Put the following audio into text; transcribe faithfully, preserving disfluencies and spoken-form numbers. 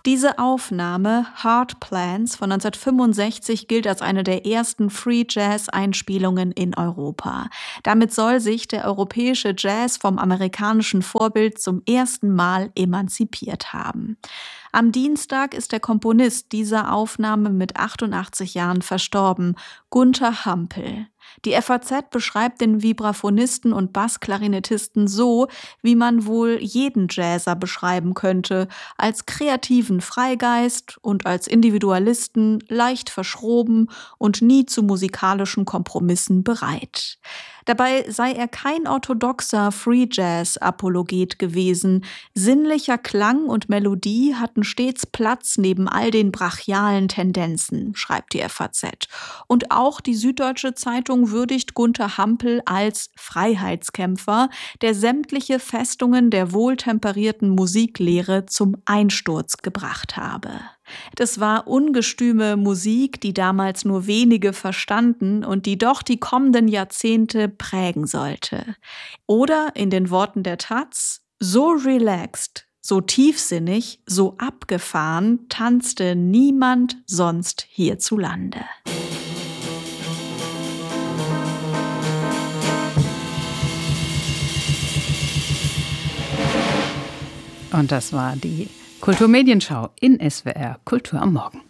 Diese Aufnahme, Heart Plans von neunzehnhundertfünfundsechzig, gilt als eine der ersten Free-Jazz-Einspielungen in Europa. Damit soll sich der europäische Jazz vom amerikanischen Vorbild zum ersten Mal emanzipiert haben. Am Dienstag ist der Komponist dieser Aufnahme mit achtundachtzig Jahren verstorben, Gunther Hampel. Die F A Z beschreibt den Vibraphonisten und Bassklarinettisten so, wie man wohl jeden Jazzer beschreiben könnte, als kreativen Freigeist und als Individualisten, leicht verschroben und nie zu musikalischen Kompromissen bereit. Dabei sei er kein orthodoxer Free-Jazz-Apologet gewesen. Sinnlicher Klang und Melodie hatten stets Platz neben all den brachialen Tendenzen, schreibt die F A Z. Und auch die Süddeutsche Zeitung würdigt Gunther Hampel als Freiheitskämpfer, der sämtliche Festungen der wohltemperierten Musiklehre zum Einsturz gebracht habe. Das war ungestüme Musik, die damals nur wenige verstanden und die doch die kommenden Jahrzehnte prägen sollte. Oder in den Worten der Taz: So relaxed, so tiefsinnig, so abgefahren tanzte niemand sonst hierzulande. Und das war die Kulturmedienschau in S W R Kultur am Morgen.